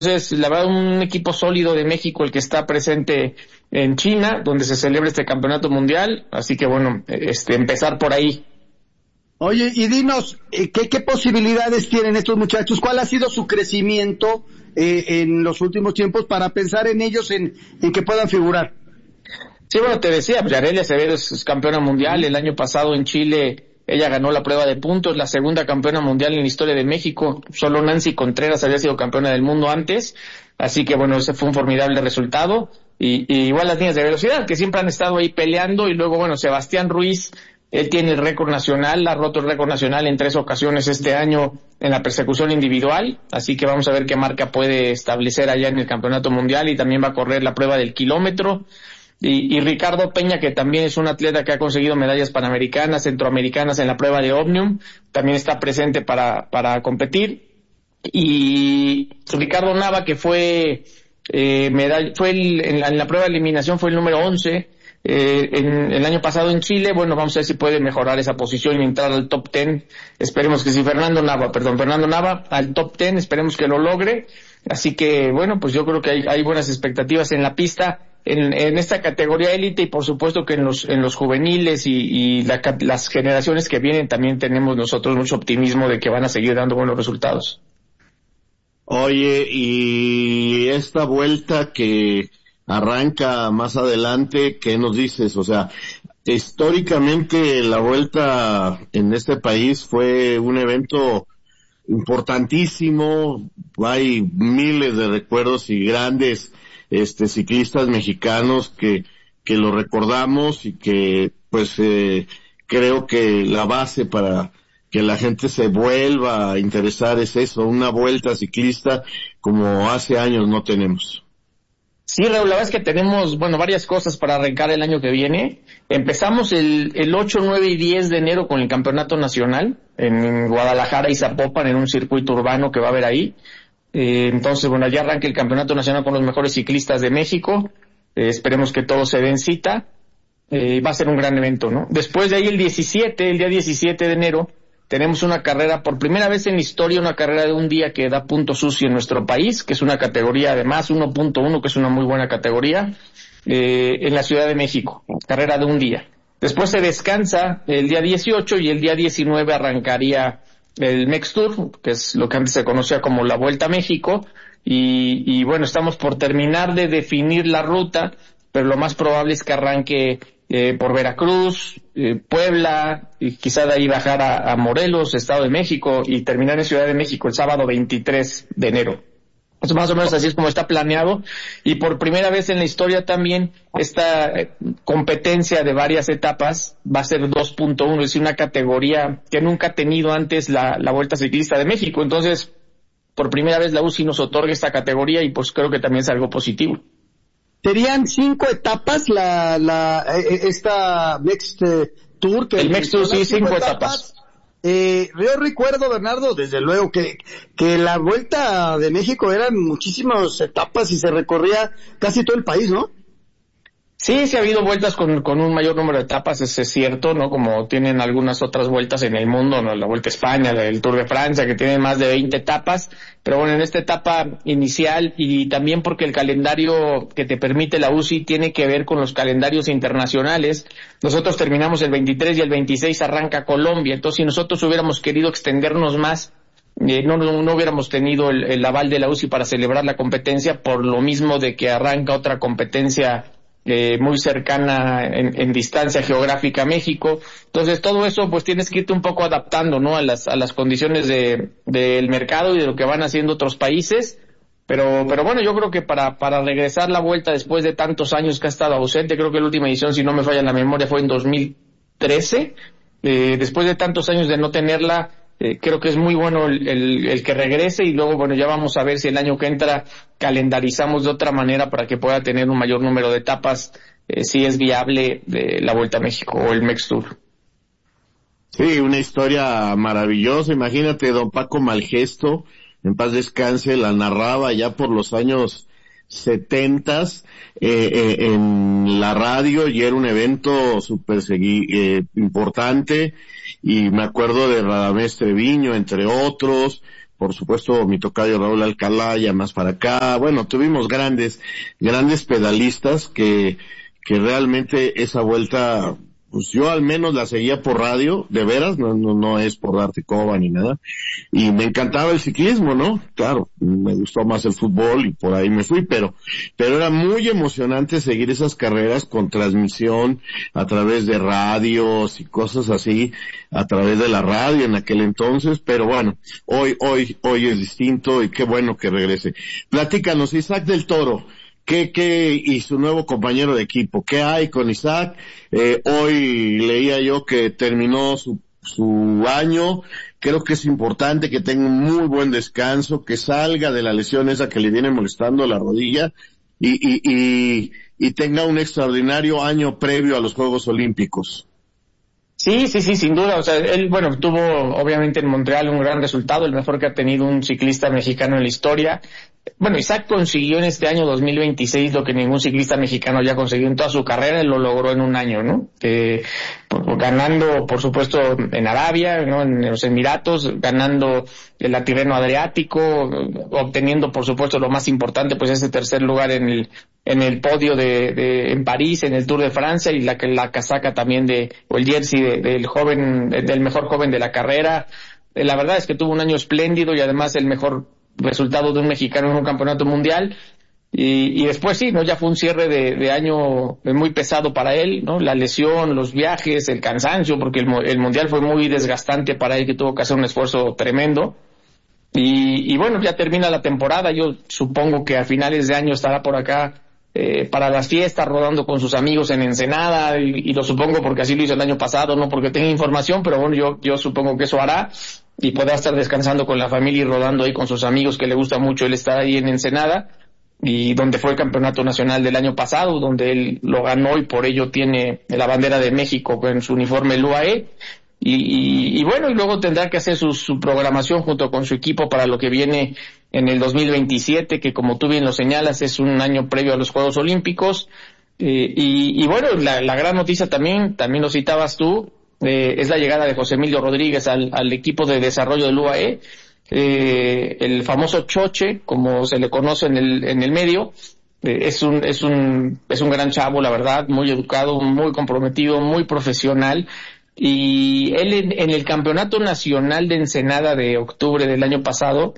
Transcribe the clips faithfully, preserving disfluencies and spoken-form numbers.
Entonces, la verdad, un equipo sólido de México el que está presente en China, donde se celebra este campeonato mundial, así que bueno, este empezar por ahí. Oye, y dinos, ¿qué, qué posibilidades tienen estos muchachos? ¿Cuál ha sido su crecimiento eh, en los últimos tiempos para pensar en ellos, en, en que puedan figurar? Sí, bueno, te decía, pues Yareli Acevedo es campeona mundial, el año pasado en Chile ella ganó la prueba de puntos, la segunda campeona mundial en la historia de México, solo Nancy Contreras había sido campeona del mundo antes, así que bueno, ese fue un formidable resultado, y, y igual las niñas de velocidad, que siempre han estado ahí peleando, y luego bueno, Sebastián Ruiz, él tiene el récord nacional, ha roto el récord nacional en tres ocasiones este año en la persecución individual, así que vamos a ver qué marca puede establecer allá en el campeonato mundial, y también va a correr la prueba del kilómetro. Y, y Ricardo Peña, que también es un atleta que ha conseguido medallas panamericanas, centroamericanas en la prueba de Omnium, también está presente para, para competir. Y Ricardo Nava, que fue, eh, medalla, fue el, en, la, en la prueba de eliminación fue el número once, eh, en, el año pasado en Chile. Bueno, vamos a ver si puede mejorar esa posición y entrar al top ten. Esperemos que sí, Fernando Nava, perdón, Fernando Nava al top ten, esperemos que lo logre. Así que, bueno, pues yo creo que hay, hay buenas expectativas en la pista. En, en esta categoría élite y por supuesto que en los en los juveniles y, y la, las generaciones que vienen también tenemos nosotros mucho optimismo de que van a seguir dando buenos resultados. Oye, y esta vuelta que arranca más adelante, ¿qué nos dices? O sea, históricamente la vuelta en este país fue un evento importantísimo, hay miles de recuerdos y grandes este ciclistas mexicanos que que lo recordamos y que pues eh, creo que la base para que la gente se vuelva a interesar es eso, una vuelta ciclista como hace años no tenemos. Sí, Raúl, la verdad es que tenemos, bueno, varias cosas para arrancar el año que viene. Empezamos el, el ocho, nueve y diez de enero con el Campeonato Nacional en Guadalajara y Zapopan, en un circuito urbano que va a haber ahí. Eh, entonces, bueno, ya arranca el Campeonato Nacional con los mejores ciclistas de México. Eh, esperemos que todo se dé en cita. Eh, va a ser un gran evento, ¿no? Después de ahí el diecisiete, el día diecisiete de enero, tenemos una carrera, por primera vez en la historia, una carrera de un día que da puntos U C I en nuestro país, que es una categoría además uno punto uno, que es una muy buena categoría, eh, en la Ciudad de México. Carrera de un día. Después se descansa el día dieciocho y el día diecinueve arrancaría el Mex Tour, que es lo que antes se conocía como la Vuelta a México, y, y bueno, estamos por terminar de definir la ruta, pero lo más probable es que arranque eh, por Veracruz, eh, Puebla, y quizá de ahí bajar a, a Morelos, Estado de México, y terminar en Ciudad de México el sábado veintitrés de enero. Entonces, más o menos así es como está planeado, y por primera vez en la historia también esta eh, competencia de varias etapas va a ser dos punto uno, es decir, una categoría que nunca ha tenido antes la, la Vuelta Ciclista de México. Entonces, por primera vez la U C I nos otorga esta categoría y pues creo que también es algo positivo. ¿Serían cinco etapas la la esta Next Tour? Que el Next Tour, sí, cinco, cinco etapas. etapas. Eh, yo recuerdo, Bernardo, desde luego que que la Vuelta de México eran muchísimas etapas y se recorría casi todo el país, ¿no? Sí, sí ha habido vueltas con, con un mayor número de etapas, eso es cierto, ¿no? Como tienen algunas otras vueltas en el mundo, ¿no? La Vuelta a España, el Tour de Francia, que tienen más de veinte etapas, pero bueno, en esta etapa inicial y también porque el calendario que te permite la U C I tiene que ver con los calendarios internacionales. Nosotros terminamos el veintitrés y el veintiséis arranca Colombia, entonces si nosotros hubiéramos querido extendernos más, Eh, no, no, no hubiéramos tenido el, el aval de la U C I para celebrar la competencia, por lo mismo de que arranca otra competencia eh, muy cercana en, en distancia geográfica a México. Entonces todo eso pues tienes que irte un poco adaptando, ¿no? A las, a las condiciones de, del mercado y de lo que van haciendo otros países. Pero, pero bueno, yo creo que para, para regresar la Vuelta después de tantos años que ha estado ausente, creo que la última edición, si no me falla la memoria, fue en dos mil trece. Eh, después de tantos años de no tenerla, Eh, creo que es muy bueno el, el, el que regrese, y luego, bueno, ya vamos a ver si el año que entra calendarizamos de otra manera para que pueda tener un mayor número de etapas, eh, si es viable de la Vuelta a México o el Mex Tour. Sí, una historia maravillosa. Imagínate, don Paco Malgesto, en paz descanse, la narraba ya por los años setentas eh, eh, en la radio, y era un evento súper segui- eh, importante, y me acuerdo de Radamés Treviño, entre otros, por supuesto mi tocayo Raúl Alcalá, ya más para acá, bueno, tuvimos grandes, grandes pedalistas que, que realmente esa vuelta, pues yo al menos la seguía por radio, de veras, no, no, no es por darte coba ni nada, y me encantaba el ciclismo, ¿no? Claro, me gustó más el fútbol y por ahí me fui, pero, pero era muy emocionante seguir esas carreras con transmisión a través de radios y cosas así, a través de la radio en aquel entonces, pero bueno, hoy, hoy, hoy es distinto y qué bueno que regrese. Platícanos, Isaac del Toro. ¿Qué, qué, y su nuevo compañero de equipo? ¿Qué hay con Isaac? Eh, hoy leía yo que terminó su, su año. Creo que es importante que tenga un muy buen descanso, que salga de la lesión esa que le viene molestando la rodilla y, y, y, y tenga un extraordinario año previo a los Juegos Olímpicos. Sí, sí, sí, sin duda. O sea, él, bueno, tuvo obviamente en Montreal un gran resultado, el mejor que ha tenido un ciclista mexicano en la historia. Bueno, Isaac consiguió en este año dos mil veintiséis lo que ningún ciclista mexicano ya consiguió en toda su carrera, y lo logró en un año, ¿no? Eh, por, ganando, por supuesto, en Arabia, ¿no? En los Emiratos, ganando el Tirreno Adriático, obteniendo, por supuesto, lo más importante, pues ese tercer lugar en el en el podio de, de en París, en el Tour de Francia, y la la casaca también de, o el jersey de, del joven, del mejor joven de la carrera. La verdad es que tuvo un año espléndido y además el mejor resultado de un mexicano en un campeonato mundial. Y, y después sí, ¿no? Ya fue un cierre de, de año muy pesado para él, ¿no? La lesión, los viajes, el cansancio, porque el, el mundial fue muy desgastante para él, que tuvo que hacer un esfuerzo tremendo. Y, y bueno, ya termina la temporada. Yo supongo que a finales de año estará por acá eh, para las fiestas, rodando con sus amigos en Ensenada, y, y lo supongo porque así lo hizo el año pasado, no porque tenga información, pero bueno, yo, yo supongo que eso hará, y podrá estar descansando con la familia y rodando ahí con sus amigos, que le gusta mucho él estar ahí en Ensenada, y donde fue el campeonato nacional del año pasado, donde él lo ganó y por ello tiene la bandera de México en su uniforme el U A E. Y, y, y bueno, y luego tendrá que hacer su, su programación junto con su equipo para lo que viene en el dos mil veintisiete, que como tú bien lo señalas, es un año previo a los Juegos Olímpicos. Eh, y, y bueno, la, la gran noticia también, también lo citabas tú, eh, es la llegada de José Emilio Rodríguez al, al equipo de desarrollo del U A E, eh, el famoso Choche, como se le conoce en el, en el medio. Eh, es un, es un, es un gran chavo, la verdad, muy educado, muy comprometido, muy profesional. Y él en, en el campeonato nacional de Ensenada de octubre del año pasado,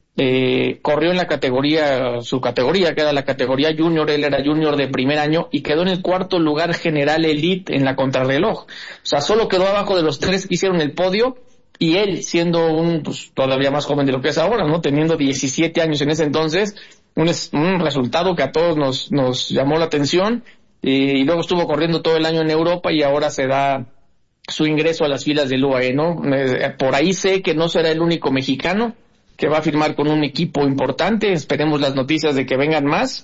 eh, corrió en la categoría, su categoría, que era la categoría junior. Él era junior de primer año y quedó en el cuarto lugar general elite en la contrarreloj. O sea, solo quedó abajo de los tres que hicieron el podio, y él, siendo un, pues, todavía más joven de lo que es ahora, ¿no? Teniendo diecisiete años en ese entonces, un, un resultado que a todos nos, nos llamó la atención. Eh, y luego estuvo corriendo todo el año en Europa, y ahora se da su ingreso a las filas del U A E, ¿no? Eh, por ahí sé que no será el único mexicano que va a firmar con un equipo importante. Esperemos las noticias de que vengan más.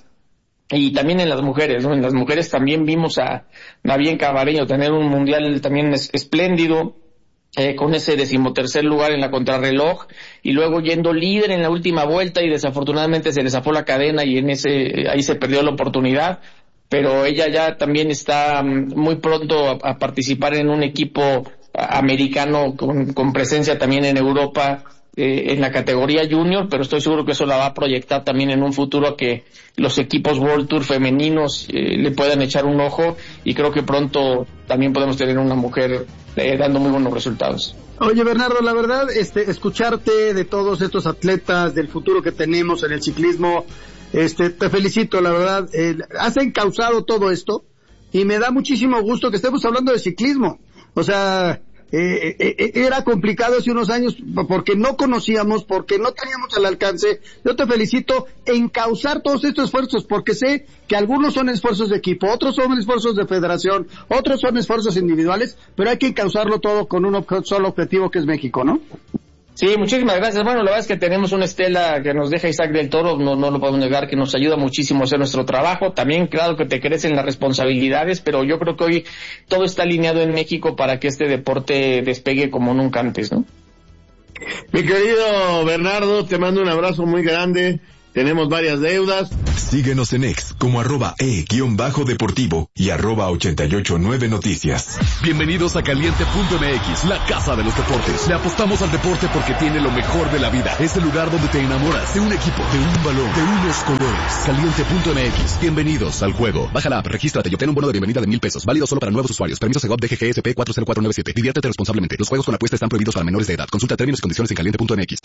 Y también en las mujeres, ¿no? En las mujeres también vimos a Navien Cabareño tener un mundial también es, espléndido, eh, con ese decimotercer lugar en la contrarreloj, y luego yendo líder en la última vuelta, y desafortunadamente se le zafó la cadena y en ese, ahí se perdió la oportunidad. Pero ella ya también está muy pronto a, a participar en un equipo americano con, con presencia también en Europa, eh, en la categoría junior, pero estoy seguro que eso la va a proyectar también en un futuro, a que los equipos World Tour femeninos eh, le puedan echar un ojo, y creo que pronto también podemos tener una mujer eh, dando muy buenos resultados. Oye, Bernardo, la verdad, este, escucharte de todos estos atletas, del futuro que tenemos en el ciclismo, Este, te felicito, la verdad, eh, has encauzado todo esto, y me da muchísimo gusto que estemos hablando de ciclismo. O sea, eh, eh, era complicado hace unos años porque no conocíamos, porque no teníamos al alcance. Yo te felicito en causar todos estos esfuerzos, porque sé que algunos son esfuerzos de equipo, otros son esfuerzos de federación, otros son esfuerzos individuales, pero hay que causarlo todo con un ob- solo objetivo, que es México, ¿no? Sí, muchísimas gracias. Bueno, la verdad es que tenemos una estela que nos deja Isaac del Toro, no, no lo podemos negar, que nos ayuda muchísimo a hacer nuestro trabajo. También, claro, que te crecen las responsabilidades, pero yo creo que hoy todo está alineado en México para que este deporte despegue como nunca antes, ¿no? Mi querido Bernardo, te mando un abrazo muy grande. tenemos varias deudas. Síguenos en X como arroba e-deportivo y arroba ochenta y ocho nueve noticias. Bienvenidos a Caliente punto M X, la casa de los deportes. Le apostamos al deporte porque tiene lo mejor de la vida. Es el lugar donde te enamoras de un equipo, de un balón, de unos colores. Caliente punto M X. Bienvenidos al juego. Baja la app, regístrate y obtén un bono de bienvenida de mil pesos. Válido solo para nuevos usuarios. Permiso Segov D G G S P cuatro cero cuatro nueve siete. Diviértete responsablemente. Los juegos con apuesta están prohibidos para menores de edad. Consulta términos y condiciones en caliente punto M X.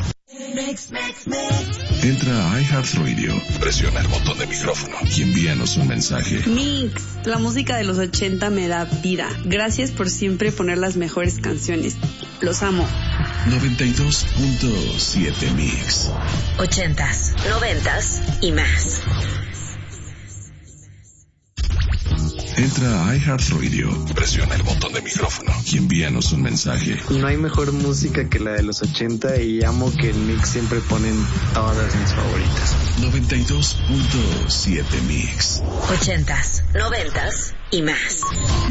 Entra a iHeartRadio, presiona el botón de micrófono y envíanos un mensaje. Mix, la música de los ochenta me da vida. Gracias por siempre poner las mejores canciones. Los amo. noventa y dos punto siete Mix. Ochentas, noventas y más. Entra a iHeartRadio, presiona el botón de micrófono y envíanos un mensaje. No hay mejor música que la de los ochenta y amo que en Mix siempre ponen todas mis favoritas. noventa y dos punto siete Mix. Ochentas, noventas y más.